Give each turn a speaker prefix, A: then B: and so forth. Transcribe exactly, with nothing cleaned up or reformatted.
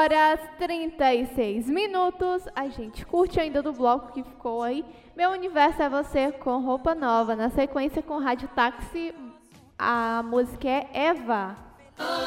A: horas e trinta e seis minutos. A gente curte ainda do bloco que ficou aí. Meu Universo é Você com Roupa Nova. Na sequência com Rádio Táxi, a música é Eva.